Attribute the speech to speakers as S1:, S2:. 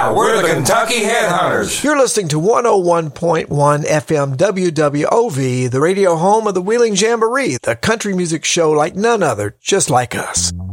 S1: Yeah, we're the Kentucky Headhunters.
S2: You're listening to 101.1 FM WWOV, the radio home of the Wheeling Jamboree, the country music show like none other, just like us.